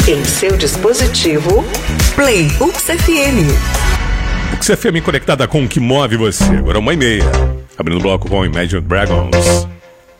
Em seu dispositivo, Play UX FM. UX FM conectada com o que move você. Agora 1h30. Abrindo o bloco com Imagine Dragons.